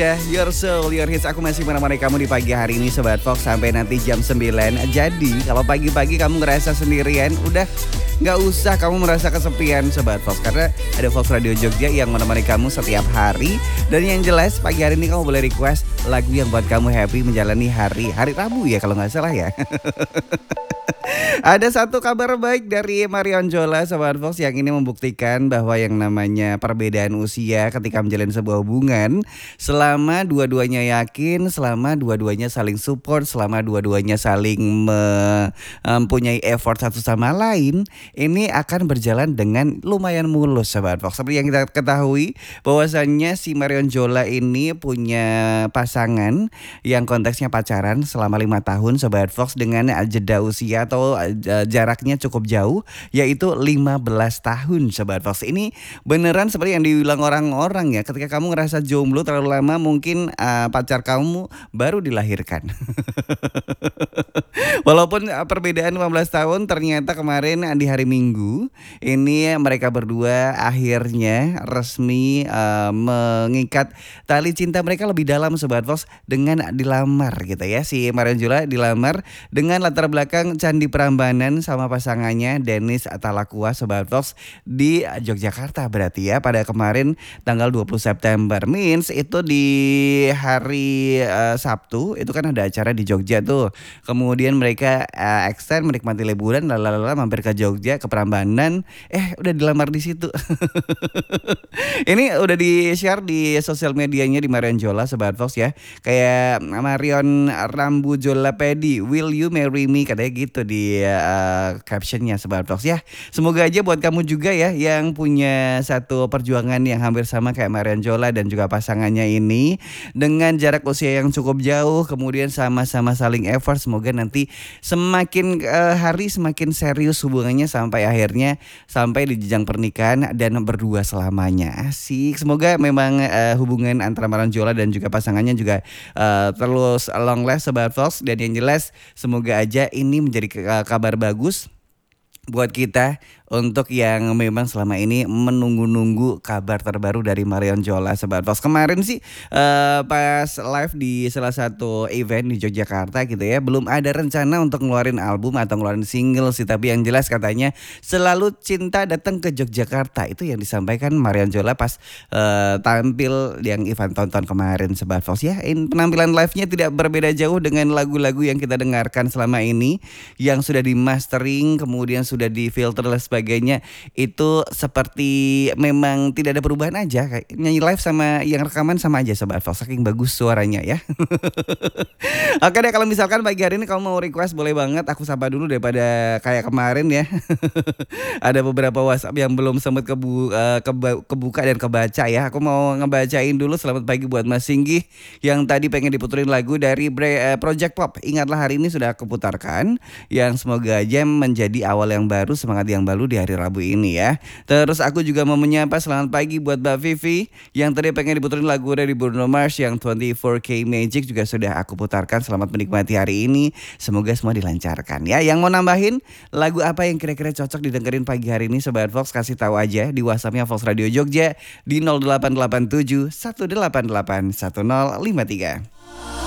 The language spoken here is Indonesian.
Ya, Your Soul, Your Hits. Aku masih menemani kamu di pagi hari ini Sobat Fox sampai nanti jam 9. Jadi kalau pagi-pagi kamu ngerasa sendirian, udah gak usah kamu merasa kesepian Sobat Fox. Karena ada Fox Radio Jogja yang menemani kamu setiap hari. Dan yang jelas pagi hari ini kamu boleh request lagu yang buat kamu happy menjalani hari Rabu ya kalau gak salah ya. Ada satu kabar baik dari Marion Jola Sobat Fox yang ini membuktikan bahwa yang namanya perbedaan usia ketika menjalin sebuah hubungan, selama dua-duanya yakin, selama dua-duanya saling support, selama dua-duanya saling mempunyai effort satu sama lain, ini akan berjalan dengan lumayan mulus Sobat Fox. Seperti yang kita ketahui bahwasannya si Marion Jola ini punya pasangan yang konteksnya pacaran selama 5 tahun Sobat Fox dengan jeda usia atau jaraknya cukup jauh, yaitu 15 tahun Sobat Fox. Ini beneran seperti yang dibilang orang-orang ya, ketika kamu ngerasa jomblo terlalu lama mungkin pacar kamu baru dilahirkan. Walaupun perbedaan 15 tahun, ternyata kemarin di hari Minggu ini mereka berdua akhirnya resmi mengikat tali cinta mereka lebih dalam Sobat Fox dengan dilamar gitu ya. Si Marion Jola dilamar dengan latar belakang Candi Prambanan sama pasangannya Dennis Atalakua Sobat Fox di Yogyakarta berarti ya pada kemarin tanggal 20 September. Means itu di hari Sabtu itu kan ada acara di Jogja tuh. Kemudian mereka extend menikmati liburan lalu mampir ke Jogja ke Prambanan, udah dilamar di situ. Ini udah di-share di sosial medianya di Marion Jola Sobat Fox ya. Kayak Marion Rambu Jola Pedi, will you marry me, katanya gitu di captionnya Sobat Fox ya. Semoga aja buat kamu juga ya yang punya satu perjuangan yang hampir sama kayak Marion Jola dan juga pasangannya ini, dengan jarak usia yang cukup jauh, kemudian sama-sama saling effort. Semoga nanti semakin hari semakin serius hubungannya sampai akhirnya sampai di jenjang pernikahan dan berdua selamanya. Asik. Semoga memang hubungan antara Marion Jola dan juga pasangannya juga terus long last Sobat Fox. Dan yang jelas semoga aja ini menjadi kabar bagus buat kita untuk yang memang selama ini menunggu-nunggu kabar terbaru dari Marion Jola Sobat Fox. Kemarin sih pas live di salah satu event di Yogyakarta gitu ya, belum ada rencana untuk ngeluarin album atau ngeluarin single sih, tapi yang jelas katanya selalu cinta datang ke Yogyakarta. Itu yang disampaikan Marion Jola pas tampil yang event tonton kemarin Sobat Fox ya. Penampilan live-nya tidak berbeda jauh dengan lagu-lagu yang kita dengarkan selama ini yang sudah di mastering kemudian sudah di filter dan sebagainya. Itu seperti memang tidak ada perubahan aja, kayak nyanyi live sama yang rekaman sama aja Sobat Fox, saking bagus suaranya ya. Oke deh, kalau misalkan pagi hari ini kamu mau request boleh banget, aku sapa dulu daripada kayak kemarin ya. Ada beberapa WhatsApp yang belum sempat kebuka dan kebaca ya. Aku mau ngebacain dulu. Selamat pagi buat Mas Singgi yang tadi pengen diputerin lagu dari Project Pop, Ingatlah Hari Ini, sudah aku putarkan, yang semoga aja menjadi awal yang baru, semangat yang baru di hari Rabu ini ya. Terus aku juga mau menyapa selamat pagi buat Mbak Vivi yang tadi pengen diputerin lagu dari Bruno Mars yang 24K Magic, juga sudah aku putarkan. Selamat menikmati hari ini, semoga semua dilancarkan ya. Yang mau nambahin lagu apa yang kira-kira cocok didengerin pagi hari ini Sobat Fox, kasih tahu aja di WhatsAppnya Fox Radio Jogja di 0887 188 1053.